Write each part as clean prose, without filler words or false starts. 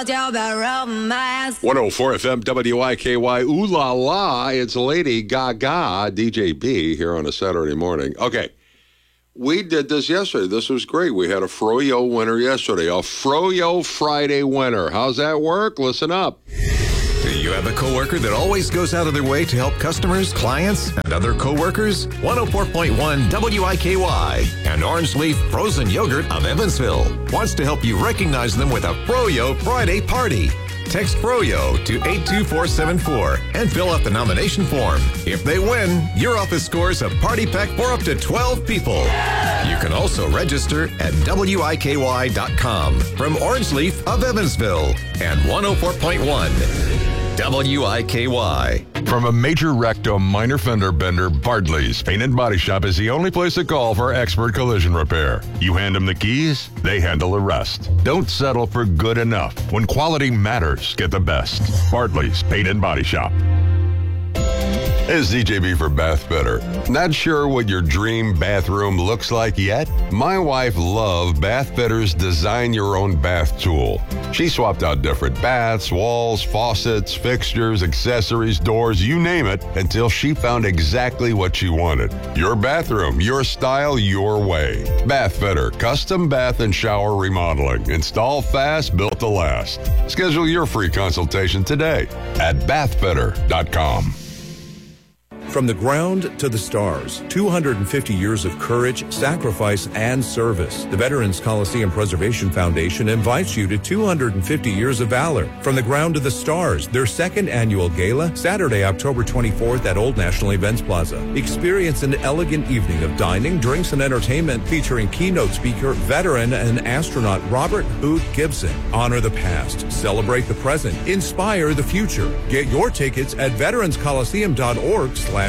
104 FM WIKY. Ooh la la. It's Lady Gaga, DJ B, here on a Saturday morning. Okay. We did this yesterday. This was great. We had a Froyo winner yesterday. A Froyo Friday winner. How's that work? Listen up. Do you have a coworker that always goes out of their way to help customers, clients, and other coworkers? 104.1 WIKY and Orange Leaf Frozen Yogurt of Evansville wants to help you recognize them with a Froyo Friday party. Text Froyo to 82474 and fill out the nomination form. If they win, your office scores a party pack for up to 12 people. You can also register at WIKY.com from Orange Leaf of Evansville and 104.1 WIKY. From a major wreck to a minor fender bender, Bardley's Paint and Body Shop is the only place to call for expert collision repair. You hand them the keys, they handle the rest. Don't settle for good enough. When quality matters, get the best. Bardley's Paint and Body Shop. It's DJB for Bath Better. Not sure what your dream bathroom looks like yet? My wife loved Bath Better's Design Your Own Bath tool. She swapped out different baths, walls, faucets, fixtures, accessories, doors, you name it, until she found exactly what she wanted. Your bathroom, your style, your way. Bath Better, custom bath and shower remodeling. Install fast, built to last. Schedule your free consultation today at bathbetter.com. From the ground to the stars, 250 years of courage, sacrifice, and service. The Veterans Coliseum Preservation Foundation invites you to 250 years of valor. From the ground to the stars, their second annual gala, Saturday, October 24th at Old National Events Plaza. Experience an elegant evening of dining, drinks, and entertainment featuring keynote speaker, veteran, and astronaut Robert Boot Gibson. Honor the past, celebrate the present, inspire the future. Get your tickets at veteranscoliseum.org/events.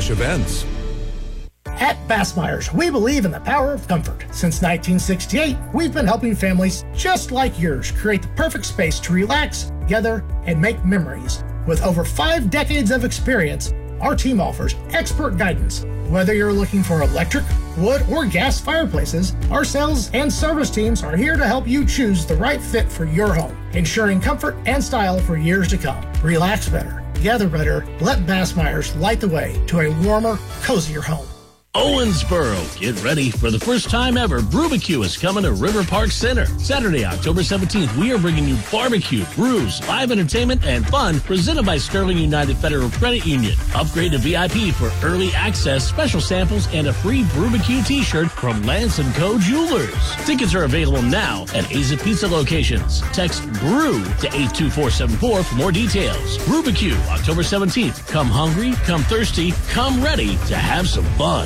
At Bassmeyer's, we believe in the power of comfort. Since 1968, we've been helping families just like yours create the perfect space to relax, gather, and make memories. With over 5 decades of experience, our team offers expert guidance. Whether you're looking for electric, wood, or gas fireplaces, our sales and service teams are here to help you choose the right fit for your home, ensuring comfort and style for years to come. Relax better, gather better, let Bassmeyer's light the way to a warmer, cozier home. Owensboro, get ready for the first time ever. Brewbecue is coming to River Park Center. Saturday, October 17th, we are bringing you barbecue, brews, live entertainment, and fun presented by Sterling United Federal Credit Union. Upgrade to VIP for early access, special samples, and a free Brewbecue t-shirt from Lance & Co. Jewelers. Tickets are available now at Aza Pizza locations. Text BREW to 82474 for more details. Brewbecue, October 17th. Come hungry, come thirsty, come ready to have some fun.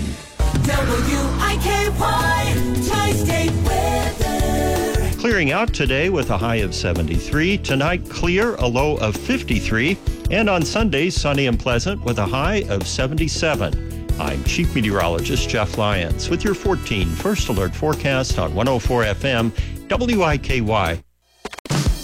WIKY Tri-State weather. Clearing out today with a high of 73. Tonight, clear, a low of 53. And on Sunday, sunny and pleasant with a high of 77. I'm Chief Meteorologist Jeff Lyons with your 14 First Alert forecast on 104 FM WIKY.